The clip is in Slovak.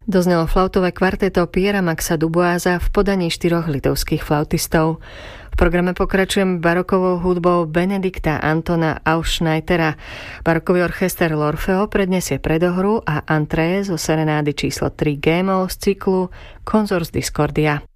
Doznelo flautové kvarteto Pierra Maxa Duboisa v podaní 4 litovských flautistov. V programe pokračujem barokovou hudbou Benedikta Antona Auschneitera. Barokový orchester L'Orfeo predniesie predohru a entrée zo serenády číslo 3 G-moll z cyklu Consorts Discordia.